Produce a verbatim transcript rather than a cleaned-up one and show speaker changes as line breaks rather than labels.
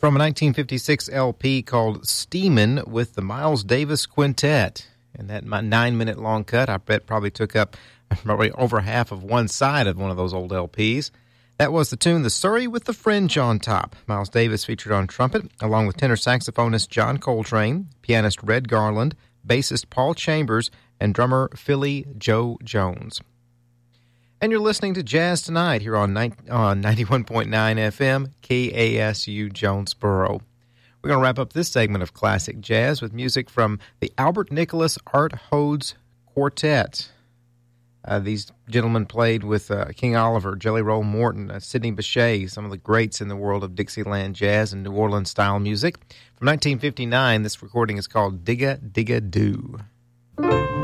From a nineteen fifty-six L P called Steamin' with the Miles Davis Quintet. And that nine-minute long cut, I bet, probably took up probably over half of one side of one of those old L Ps. That was the tune The Surrey with the Fringe on Top. Miles Davis featured on trumpet, along with tenor saxophonist John Coltrane, pianist Red Garland, bassist Paul Chambers, and drummer Philly Joe Jones. And you're listening to Jazz Tonight here on, on ninety-one point nine F M, K A S U Jonesboro. We're going to wrap up this segment of classic jazz with music from the Albert Nicholas Art Hodes Quartet. Uh, these gentlemen played with uh, King Oliver, Jelly Roll Morton, uh, Sidney Bechet, some of the greats in the world of Dixieland jazz and New Orleans-style music. From nineteen fifty-nine, this recording is called Digga Digga Doo.